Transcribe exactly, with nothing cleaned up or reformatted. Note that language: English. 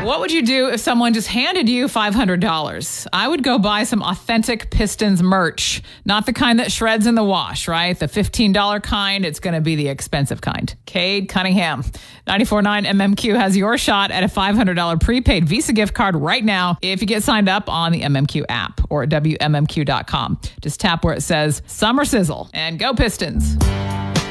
What would you do if someone just handed you five hundred dollars? I would go buy some authentic Pistons merch. Not the kind that shreds in the wash, right? The fifteen dollars kind. It's going to be the expensive kind. Cade Cunningham. ninety-four point nine M M Q has your shot at a five hundred dollars prepaid Visa gift card right now if you get signed up on the M M Q app or at W M M Q dot com. Just tap where it says Summer Sizzle and go Pistons.